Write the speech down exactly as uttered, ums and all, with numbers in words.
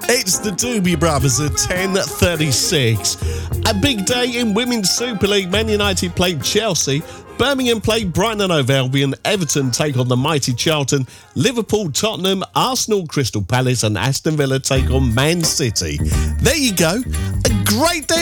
It's the Doobie Brothers at ten thirty-six. A big day in Women's Super League. Man United played Chelsea. Birmingham played Brighton and Hove Albion. Everton take on the mighty Charlton. Liverpool, Tottenham, Arsenal, Crystal Palace and Aston Villa take on Man City. There you go. A great day